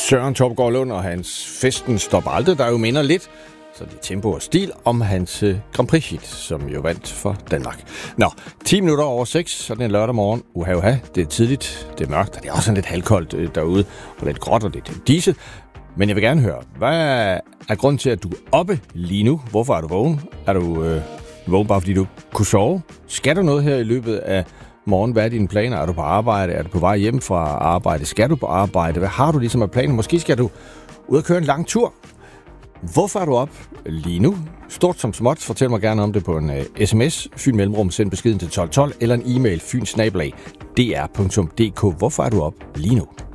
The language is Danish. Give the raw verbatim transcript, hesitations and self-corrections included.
Søren Topgaard Lund og hans Festen stopper aldrig, der jo minder lidt, så det er tempo og stil, om hans uh, Grand Prix-hit, som jo vandt for Danmark. Nå, ti minutter over seks, sådan en lørdag morgen. Uha, uha, det er tidligt, det er mørkt, og det er også lidt halvkoldt uh, derude, og lidt gråt og lidt diset. Men jeg vil gerne høre, hvad er grunden til, at du er oppe lige nu? Hvorfor er du vågen? Er du øh, vågen bare, fordi du kunne sove? Skal du noget her i løbet af morgen? Hvad er dine planer? Er du på arbejde? Er du på vej hjem fra arbejde? Skal du på arbejde? Hvad har du ligesom af planer? Måske skal du ud og køre en lang tur. Hvorfor er du op lige nu? Stort som småt. Fortæl mig gerne om det på en uh, sms. Fyn Mellemrum. Send beskeden til tolv tolv eller en e-mail. fyn snabel-a d r punktum d k. Hvorfor er du op lige nu?